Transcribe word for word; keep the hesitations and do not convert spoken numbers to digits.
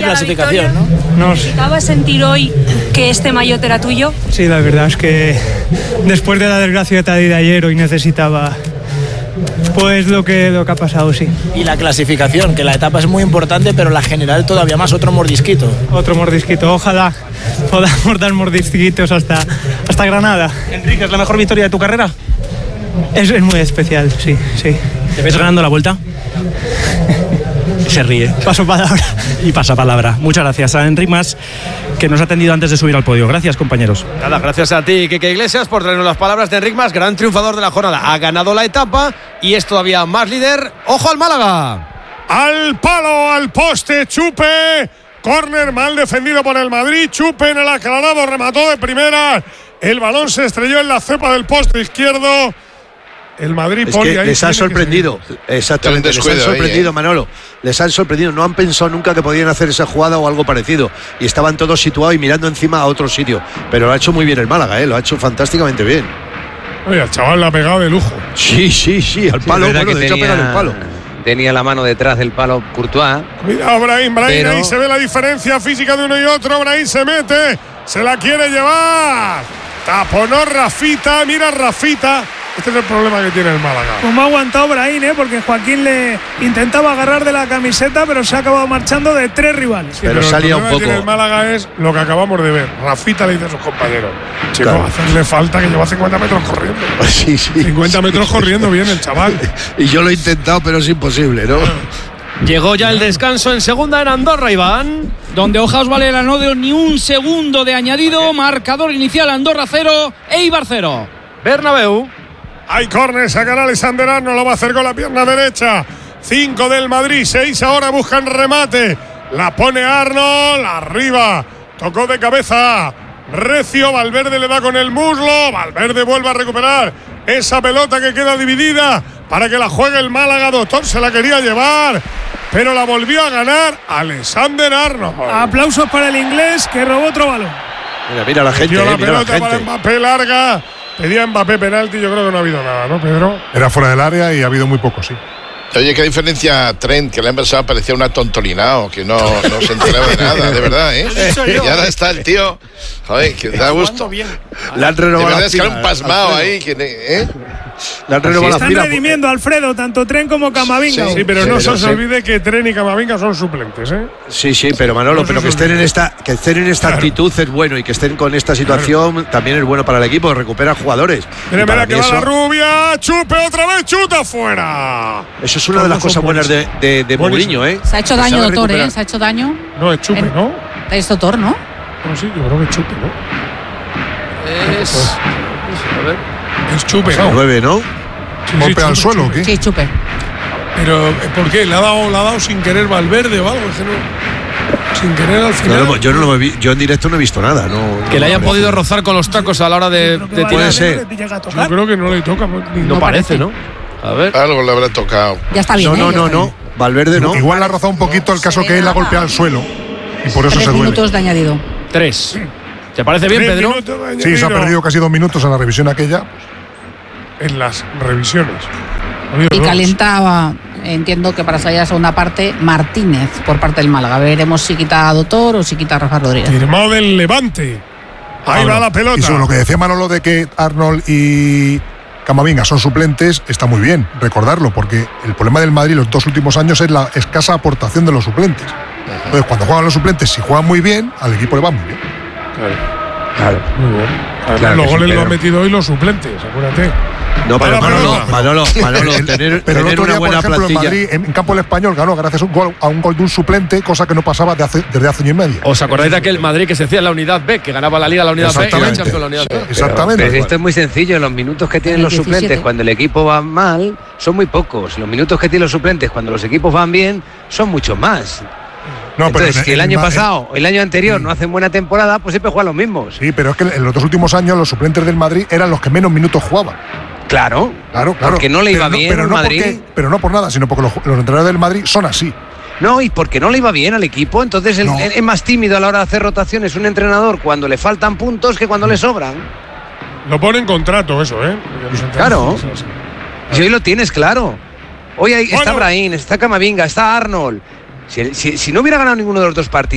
clasificación, ¿no? Nos... ¿Necesitabas sentir hoy que este maillot era tuyo? Sí, la verdad es que después de la desgracia de ayer hoy necesitaba pues lo que, lo que ha pasado, sí. Y la clasificación, que la etapa es muy importante, pero la general todavía más, otro mordisquito. Otro mordisquito, ojalá podamos dar mordisquitos hasta, hasta Granada. Enrique, ¿es la mejor victoria de tu carrera? Es, es muy especial, sí, sí. ¿Te ves ganando la vuelta? Se ríe. Paso palabra. Y pasa palabra. Muchas gracias a Enric Mas, que nos ha atendido antes de subir al podio. Gracias, compañeros. Nada, gracias a ti, Quique Iglesias, por traernos las palabras de Enric Mas, gran triunfador de la jornada. Ha ganado la etapa y es todavía más líder. ¡Ojo al Málaga! Al palo, al poste, Chupe. Córner mal defendido por el Madrid. Chupe en el aclarado, remató de primera. El balón se estrelló en la cepa del poste izquierdo. El Madrid es Poli, que ahí les ha sorprendido, exactamente, les han sorprendido, ahí, ¿eh? Manolo, les han sorprendido, no han pensado nunca que podían hacer esa jugada o algo parecido y estaban todos situados y mirando encima a otro sitio, pero lo ha hecho muy bien el Málaga, ¿eh? Lo ha hecho fantásticamente bien. Oye, el chaval la ha pegado de lujo. Sí, sí, sí, al palo, sí, bueno, de tenía, hecho pegar el palo. Tenía la mano detrás del palo Courtois. Cuidado, Brahim, Brahim, pero... ahí se ve la diferencia física de uno y otro. Brahim se mete, se la quiere llevar. Taponó Rafita, mira Rafita. Este es el problema que tiene el Málaga. Como ha aguantado Brahim, ¿eh? Porque Joaquín le intentaba agarrar de la camiseta, pero se ha acabado marchando de tres rivales. Sí, pero, pero salía un poco. El problema que tiene el Málaga es lo que acabamos de ver. Rafita le dice a sus compañeros: chico, claro, hacerle falta que lleva cincuenta metros corriendo. Sí, sí. cincuenta metros corriendo bien el chaval. Y yo lo he intentado, pero es imposible, ¿no? Llegó ya el descanso en segunda en Andorra, Iván. Donde Hojas Valera no dio ni un segundo de añadido. Marcador inicial: Andorra cero, Eibar cero. Bernabéu. Hay córner, sacará Alexander Arnold, lo va a hacer con la pierna derecha. cinco del Madrid, seis ahora buscan remate. La pone Arnold, arriba. Tocó de cabeza. Recio, Valverde le da con el muslo. Valverde vuelve a recuperar esa pelota que queda dividida para que la juegue el Málaga. Doctor se la quería llevar, pero la volvió a ganar Alexander Arnold. Aplausos para el inglés que robó otro balón. Mira, mira la gente. Dio la eh, mira pelota la gente. para Mbappé larga. Pedía Mbappé penalti, yo creo que no ha habido nada, ¿no, Pedro? Era fuera del área y ha habido muy poco, sí. Oye, qué diferencia Trent, que le han pensado parecía una tontolinao, que no, no se enteraba de nada, de verdad, ¿eh? Y ahora está el tío, joder, que da gusto. Le han renovado. De verdad la es que pila, era un pasmado ahí, que, ¿eh? Le han renovado Están la pila. redimiendo, Alfredo, tanto Tren como Camavinga. Sí, sí, pero sí, no pero se os sí. olvide que Tren y Camavinga son suplentes, ¿eh? Sí, sí, pero Manolo, no pero que estén en esta, que estén en esta claro. actitud es bueno y que estén con esta situación claro. también es bueno para el equipo, recupera jugadores. Mira, mira que va eso, la rubia, Chupe otra vez, chuta fuera. Eso es una de las cosas buenas de, de, de Mourinho, ¿eh? Se ha hecho daño, doctor, ¿eh? Se ha hecho daño. No, es Chupe, en... ¿no? Es doctor, ¿no? No, sí, yo creo que es Chupe, ¿no? Es. Pues, a ver. Es Chupe, ¿no? nueve, ¿no? Sí, ¿Golpe sí, al suelo o qué? Sí, Chupe. Pero, ¿por qué? ¿Le ha dado, le ha dado sin querer Valverde o algo? Es que no, sin querer al final. No, yo, no lo vi, yo en directo no he visto nada. No, que no le hayan parece. podido rozar con los tacos a la hora de, de tirar. Puede ser. Yo creo que no le toca. No, no parece, ¿no? A ver. Algo le habrá tocado. Ya está bien. No, ¿eh? no, no, no. Valverde no. Igual le ha rozado un poquito el caso que él ha golpeado al suelo y por eso Tres se duele. minutos de añadido. Tres. ¿Te parece bien, Pedro? Sí, se ha perdido casi dos minutos en la revisión aquella. En las revisiones. Y calentaba, entiendo que para salir a la segunda parte, Martínez por parte del Málaga. Veremos si quita a Doctor o si quita a Rafa Rodríguez. Firmado del Levante. Ahí Ahora, va la pelota. Y sobre lo que decía Manolo de que Arnold y Camavinga son suplentes, está muy bien recordarlo, porque el problema del Madrid los dos últimos años es la escasa aportación de los suplentes. Entonces, cuando juegan los suplentes, si juegan muy bien, al equipo le va muy bien. Claro. Claro. Muy bien. Claro, los goles sí, lo han metido hoy los suplentes, acuérdate. No, pero Manolo, Manolo, Manolo, Manolo, el, tener, pero el tener otro una día, buena por ejemplo, plantilla. en Madrid, en campo del Español, ganó gracias a un, gol, a un gol de un suplente, cosa que no pasaba de hace, desde hace año y medio. ¿Os acordáis de aquel Madrid que se hacía en la unidad B, que ganaba la Liga la unidad B y la Champions la unidad B? Exactamente. Pero, pero esto es muy sencillo, los minutos que tienen los suplentes cuando el equipo va mal son muy pocos. Los minutos que tienen los suplentes cuando los equipos van bien son muchos más. No, Entonces, pero si el, el año el, pasado o el año anterior sí. no hacen buena temporada, pues siempre juegan los mismos. Sí, pero es que en los dos últimos años los suplentes del Madrid eran los que menos minutos jugaban. Claro, claro, claro. Porque no le iba pero bien no, pero al no Madrid. Porque, pero no por nada, sino porque los, los entrenadores del Madrid son así. No, y porque no le iba bien al equipo. Entonces el, no. es más tímido a la hora de hacer rotaciones un entrenador cuando le faltan puntos que cuando le sobran. Lo pone en contrato eso, ¿eh? Claro. Y hoy lo tienes claro. Hoy hay, bueno. está Brahim, está Camavinga, está Arnold. Si, si, si no hubiera ganado ninguno de los dos partidos.